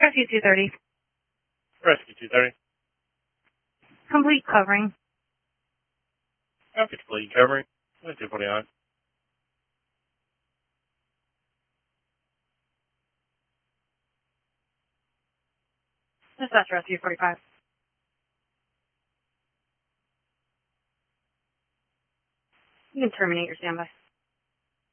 Rescue 230. Rescue 230. Complete covering. Copy complete covering. 249. Dispatch Rescue 45. You can terminate your standby.